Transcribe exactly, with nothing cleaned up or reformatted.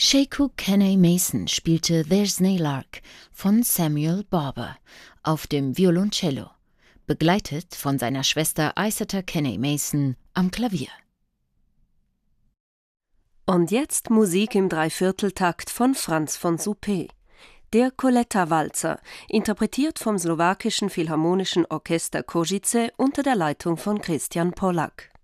Sekou Kenny-Mason spielte There's Nae Lark von Samuel Barber auf dem Violoncello, begleitet von seiner Schwester Iceta Kenny-Mason am Klavier. Und jetzt Musik im Dreivierteltakt von Franz von Suppé. Der Coletta-Walzer, interpretiert vom slowakischen Philharmonischen Orchester Košice unter der Leitung von Christian Pollak.